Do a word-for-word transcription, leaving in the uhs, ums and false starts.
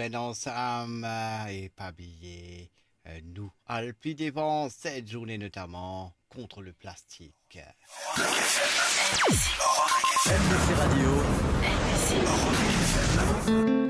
rejoindre ensemble euh, et pas oublier, euh, nous, à le plus devant cette journée notamment contre le plastique.